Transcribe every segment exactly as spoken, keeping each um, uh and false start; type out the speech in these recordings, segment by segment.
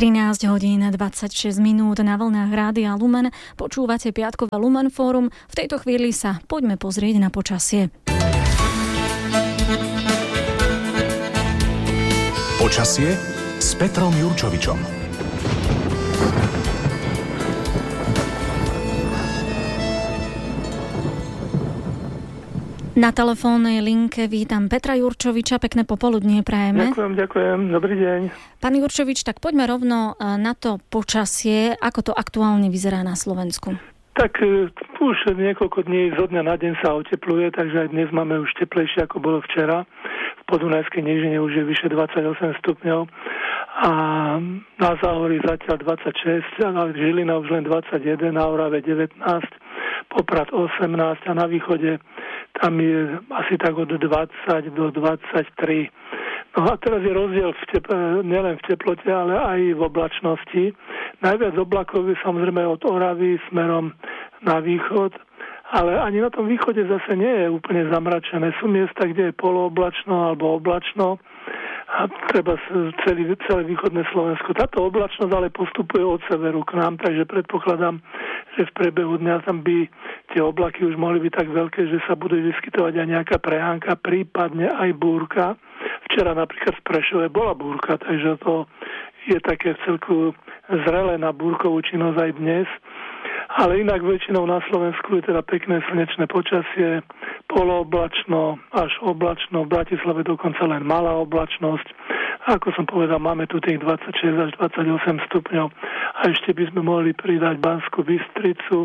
trinásť hodín dvadsaťšesť minút na vlnách Rádia Lumen. Počúvate piatkové Lumen Fórum. V tejto chvíli sa poďme pozrieť na počasie. Počasie s Petrom Jurčovičom. Na telefónnej linke vítam Petra Jurčoviča. Pekné popoludnie prajeme. Ďakujem, ďakujem. Dobrý deň. Pán Jurčovič, tak poďme rovno na to počasie. Ako to aktuálne vyzerá na Slovensku? Tak už niekoľko dní zo dňa na deň sa otepluje, takže aj dnes máme už teplejšie, ako bolo včera. V podunajskej nížine už je vyše dvadsaťosem stupňov a na Záhorí zatiaľ dvadsaťšesť, a Žilina už len dvadsaťjeden, na Orave devätnásť, Poprad osemnásť a na východe tam je asi tak od dvadsať do dvadsaťtri. No a teraz je rozdiel v tep- nielen v teplote, ale aj v oblačnosti. Najviac oblakov je samozrejme od Oravy smerom na východ, ale ani na tom východe zase nie je úplne zamračené. Sú miesta, kde je polooblačno alebo oblačno a treba celý, celé východné Slovensko. Táto oblačnosť ale postupuje od severu k nám, takže predpokladám, že v priebehu dňa tam by tie oblaky už mohli byť tak veľké, že sa bude vyskytovať aj nejaká prehánka, prípadne aj búrka. Včera napríklad v Prešove bola búrka, takže to je také v celku zrelé na búrkovú činnosť aj dnes. Ale inak väčšinou na Slovensku je teda pekné slnečné počasie, polooblačno až oblačno, v Bratislave dokonca len malá oblačnosť. A ako som povedal, máme tu tých dvadsaťšesť až dvadsaťosem stupňov a ešte by sme mohli pridať Banskú Bystricu,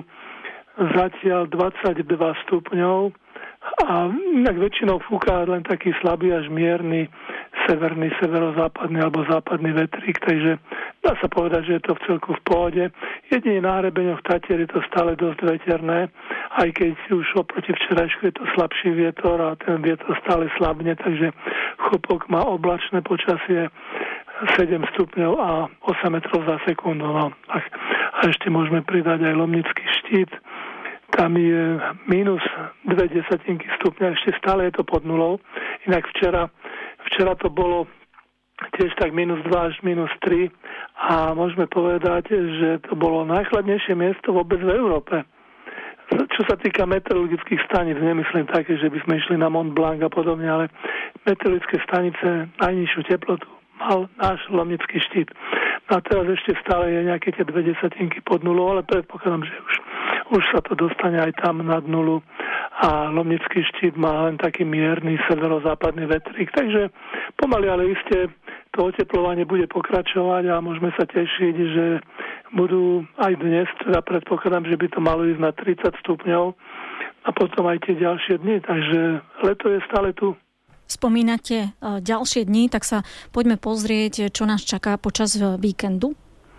zatiaľ dvadsaťdva stupňov a inak väčšinou fúka len taký slabý až mierny severný, severozápadný alebo západný vetrík, takže dá sa povedať, že je to v celku v pohode. Jedine na hrebeňoch Tatier je to stále dosť veterné, aj keď už oproti včerajšku je to slabší vietor a ten vietor stále slabne, takže Chopok má oblačné počasie sedem stupňov a osem metrov za sekundu. No. A ešte môžeme pridať aj Lomnický Štít, tam je minus dve desatinky stupňa, ešte stále je to pod nulou. Inak včera, včera to bolo tiež tak minus dva až minus tri a môžeme povedať, že to bolo najchladnejšie miesto vôbec v Európe. Čo sa týka meteorologických staníc, nemyslím také, že by sme išli na Mont Blanc a podobne, ale meteorologické stanice najnižšiu teplotu mal náš Lomnický Štít. No a teraz ešte stále je nejaké tie dve desatinky pod nulou, ale predpokladám, že už, už sa to dostane aj tam nad nulu a Lomnický Štít má len taký mierny severozápadný vetrík, takže pomaly, ale iste to oteplovanie bude pokračovať a môžeme sa tešiť, že budú aj dnes, teda predpokladám, že by to malo ísť na tridsať stupňov a potom aj tie ďalšie dni, takže leto je stále tu. Spomínate ďalšie dni, tak sa poďme pozrieť, čo nás čaká počas víkendu.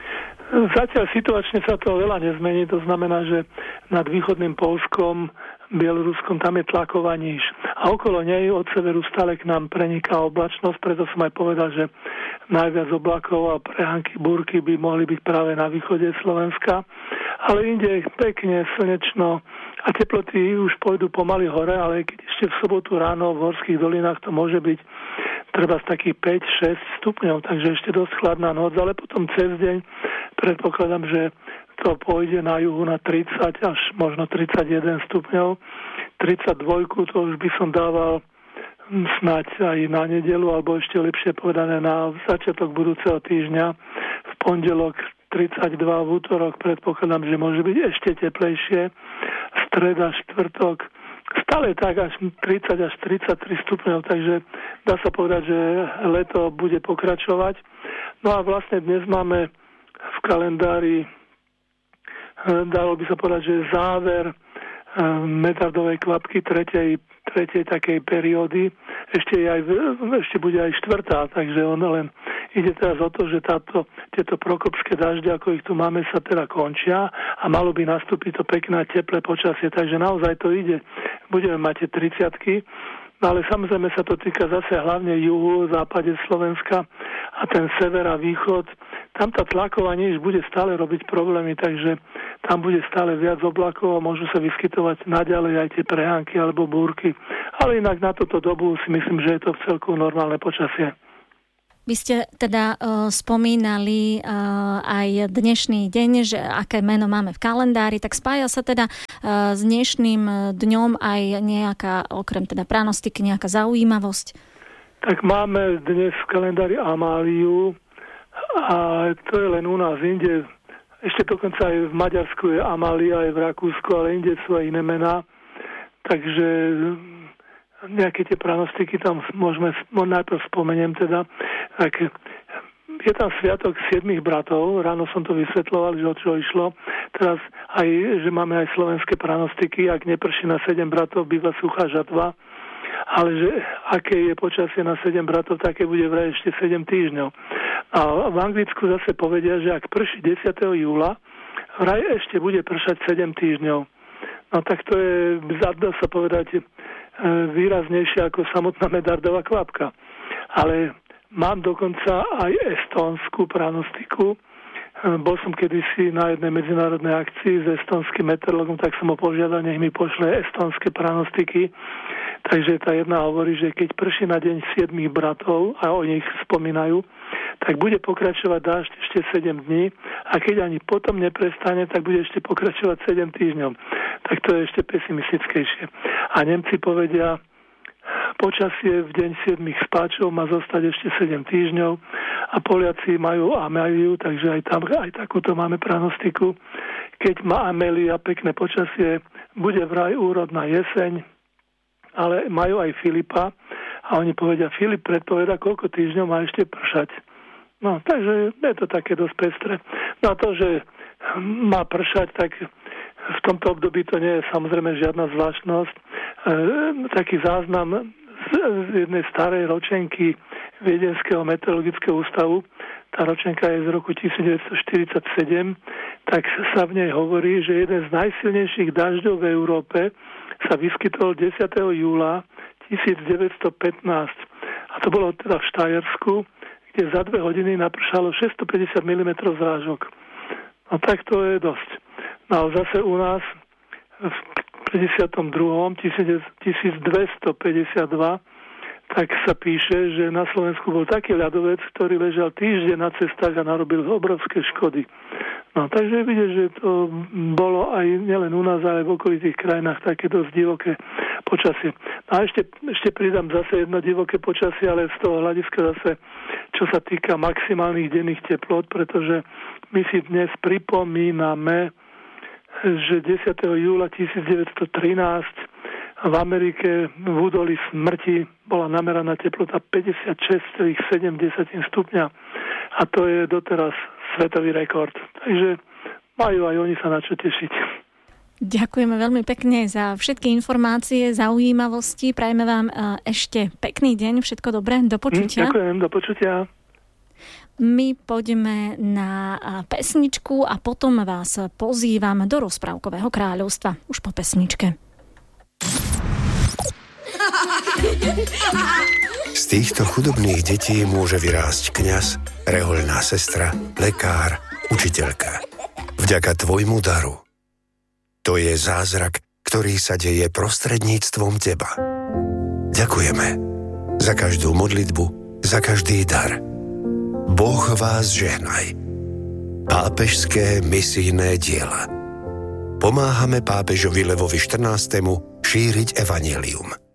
Zatiaľ situačne sa to veľa nezmení, to znamená, že nad východným Poľskom, Bieloruskom tam je tlaková níž. A okolo nej od severu stále k nám preniká oblačnosť, preto som aj povedal, že najviac oblakov a prehánky, búrky by mohli byť práve na východe Slovenska. Ale inde pekne, slnečno a teploty už pôjdu pomaly hore, ale keď ešte v sobotu ráno v horských dolinách to môže byť treba z takých päť šesť stupňov, takže ešte dosť chladná noc, ale potom cez deň predpokladám, že to pôjde na juhu na tridsať až možno tridsaťjeden stupňov. tridsaťdva to už by som dával snáď aj na nedeľu, alebo ešte lepšie povedané na začiatok budúceho týždňa. V pondelok tridsaťdva, v útorok predpokladám, že môže byť ešte teplejšie. Streda, štvrtok stále tak až tridsať až tridsaťtri stupňov, takže dá sa povedať, že leto bude pokračovať. No a vlastne dnes máme v kalendári, dalo by sa povedať, že záver medardovej kvapky tretej, tretej takej periódy. Ešte, je aj, ešte bude aj štvrtá, takže ono len ide teraz o to, že táto, tieto prokopské dažde, ako ich tu máme, sa teda končia a malo by nastúpiť to pekné teplé počasie, takže naozaj to ide. Budeme mať tie tridsiatky, no ale samozrejme sa to týka zase hlavne juhu, západe Slovenska a ten sever a východ. Tam tá tlaková níž bude stále robiť problémy, takže tam bude stále viac oblakov a môžu sa vyskytovať naďalej aj tie prehánky alebo búrky. Ale inak na túto dobu si myslím, že je to v celku normálne počasie. Vy ste teda uh, spomínali uh, aj dnešný deň, že aké meno máme v kalendári, tak spája sa teda uh, s dnešným dňom aj nejaká, okrem teda pranostiky, nejaká zaujímavosť? Tak máme dnes v kalendári Amáliu a to je len u nás inde. Ešte dokonca aj v Maďarsku je Amália, aj v Rakúsku, ale inde sú aj iné mená. Takže nejaké tie pranostiky tam môžeme, najprv spomeniem teda, tak je tam sviatok siedmých bratov, ráno som to vysvetľoval, že o čo išlo, teraz aj, že máme aj slovenské pranostiky, ak neprší na sedem bratov, býva suchá žatva, ale že aké je počasie na sedem bratov, také bude vraj ešte sedem týždňov. A v Anglicku zase povedia, že ak prší desiateho júla, vraj ešte bude pršať sedem týždňov. No tak to je, dá sa povedať, výraznejšie ako samotná medardová kvapka. Ale mám dokonca aj estónsku pranostiku. Bol som kedysi na jednej medzinárodnej akcii s estónskym meteorologom, tak som ho požiadal, nech mi pošle estónske pranostiky. Takže tá jedna hovorí, že keď prší na deň siedmých bratov, a o nich spomínajú, tak bude pokračovať dážď ešte sedem dní a keď ani potom neprestane, tak bude ešte pokračovať sedem týždňov. Tak to je ešte pesimistickejšie. A Nemci povedia, počasie v deň siedmých spáčov má zostať ešte sedem týždňov a Poliaci majú Améliu, takže aj tam aj takúto máme pranostiku. Keď má Amélia pekné počasie, bude vraj úrodná jeseň, ale majú aj Filipa a oni povedia, Filip predpoveda, koľko týždňov má ešte pršať. No, takže je to také dosť pestré. No a to, že má pršať, tak v tomto období to nie je samozrejme žiadna zvláštnosť. E, taký záznam z, z jednej starej ročenky Viedenského meteorologického ústavu, tá ročenka je z roku devätnásťstoštyridsaťsedem, tak sa v nej hovorí, že jeden z najsilnejších dažďov v Európe sa vyskytol desiateho júla devätnásťstopätnásť. A to bolo teda v Štajersku, kde za dve hodiny napršalo šesťstopäťdesiat milimetrov zrážok. No tak to je dosť. No a zase u nás v päťdesiatom druhom tisícdvestopäťdesiatdva tak sa píše, že na Slovensku bol taký ľadovec, ktorý ležal týždeň na cestách a narobil obrovské škody. No takže vidieť, že to bolo aj nielen u nás, ale v okolitých krajinách také dosť divoké počasie. A ešte, ešte pridám zase jedno divoké počasie, ale z toho hľadiska zase, čo sa týka maximálnych denných teplot, pretože my si dnes pripomíname, že desiateho júla devätnásťstotrinásť v Amerike v údolí Smrti bola nameraná teplota päťdesiatšesť celá sedem stupňa a to je doteraz svetový rekord. Takže majú aj oni sa na čo tešiť. Ďakujeme veľmi pekne za všetky informácie, zaujímavosti. Prajeme vám ešte pekný deň, všetko dobré, do počutia. Ďakujem, do počutia. My poďme na pesničku a potom vás pozývam do Rozprávkového kráľovstva. Už po pesničke. Z týchto chudobných detí môže vyrásť kňaz, rehoľná sestra, lekár, učiteľka. Vďaka tvojmu daru. To je zázrak, ktorý sa deje prostredníctvom teba. Ďakujeme za každú modlitbu, za každý dar. Boh vás žehnaj. Pápežské misijné diela. Pomáhame pápežovi Levovi štrnástemu šíriť evanjelium.